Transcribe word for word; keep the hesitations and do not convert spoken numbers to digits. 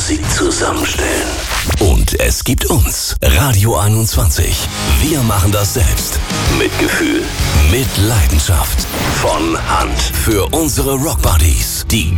Musik zusammenstellen. Und es gibt uns, Radio einundzwanzig. Wir machen das selbst. Mit Gefühl, mit Leidenschaft. Von Hand. Für unsere Rockbuddies, die